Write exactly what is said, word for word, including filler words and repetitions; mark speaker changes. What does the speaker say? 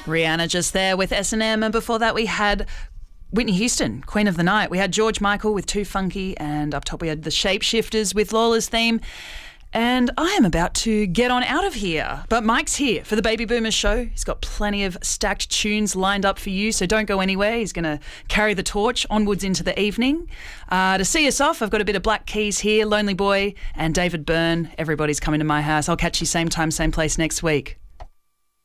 Speaker 1: Rihanna just there with S and M, and before that we had Whitney Houston, Queen of the Night. We had George Michael with Too Funky, and up top we had the Shapeshifters with Lawler's Theme. And I am about to get on out of here. But Mike's here for the Baby Boomers show. He's got plenty of stacked tunes lined up for you, so don't go anywhere. He's going to carry the torch onwards into the evening. Uh, to see us off, I've got a bit of Black Keys here, Lonely Boy and David Byrne. Everybody's coming to my house. I'll catch you same time, same place next week.